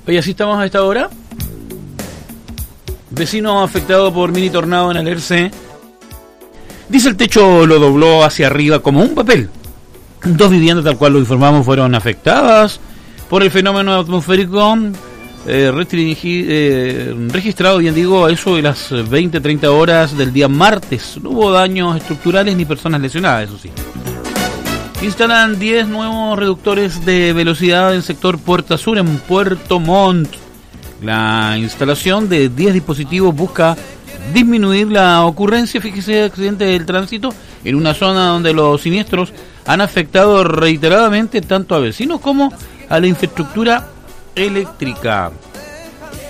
Oye, así estamos a esta hora. Vecino afectado por mini tornado en Alerce. Dice el techo lo dobló hacia arriba como un papel. 2 viviendas, tal cual lo informamos, fueron afectadas por el fenómeno atmosférico registrado, bien digo, a eso de las 20-30 horas del día martes. No hubo daños estructurales ni personas lesionadas, eso sí. Instalan 10 nuevos reductores de velocidad en sector Puerta Sur, en Puerto Montt. La instalación de 10 dispositivos busca disminuir la ocurrencia, fíjese, de accidentes del tránsito en una zona donde los siniestros han afectado reiteradamente tanto a vecinos como a la infraestructura eléctrica.